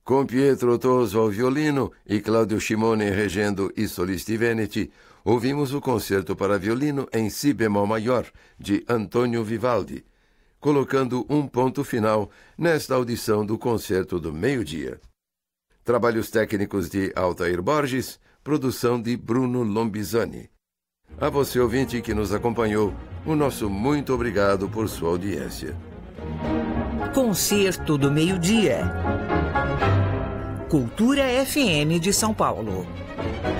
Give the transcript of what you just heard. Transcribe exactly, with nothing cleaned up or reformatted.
Com Pietro Toso ao violino e Claudio Scimone regendo I Solisti Veneti, ouvimos o concerto para violino em si bemol maior de Antonio Vivaldi, colocando um ponto final nesta audição do Concerto do Meio-Dia. Trabalhos técnicos de Altair Borges, produção de Bruno Lombisani. A você, ouvinte, que nos acompanhou, o nosso muito obrigado por sua audiência. Concerto do Meio-Dia. Cultura F M de São Paulo.